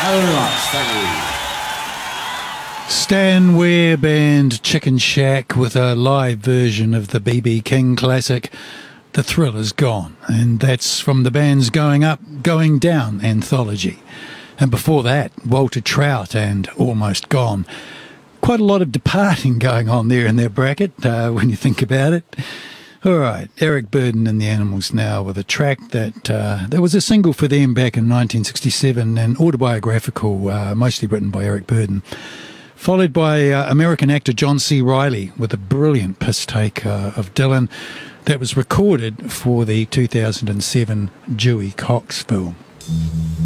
very much. Thank you. Stan Ware Band Chicken Shack with a live version of the B.B. King classic, The Thrill Is Gone. And that's from the band's Going Up, Going Down anthology. And before that, Walter Trout and Almost Gone. Quite a lot of departing going on there in their bracket, when you think about it. All right, Eric Burdon and the Animals now with a track that was a single for them back in 1967 and autobiographical, mostly written by Eric Burdon. Followed by American actor John C. Reilly with a brilliant piss take of Dylan that was recorded for the 2007 Dewey Cox film.